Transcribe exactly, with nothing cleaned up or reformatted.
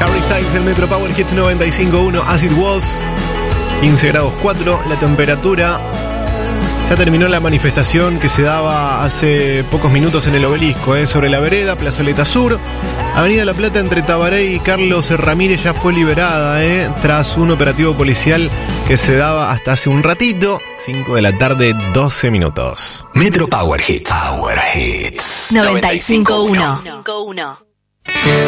Harry Styles, el Metro Power Hits noventa y cinco punto uno, As It Was, quince grados cuatro, la temperatura. Ya terminó la manifestación que se daba hace pocos minutos en el Obelisco, ¿eh? Sobre la vereda, Plazoleta Sur, Avenida La Plata entre Tabaré y Carlos Ramírez ya fue liberada, ¿eh? Tras un operativo policial que se daba hasta hace un ratito, cinco de la tarde, doce minutos. Metro Power Hits. Power Hits. noventa y cinco punto uno.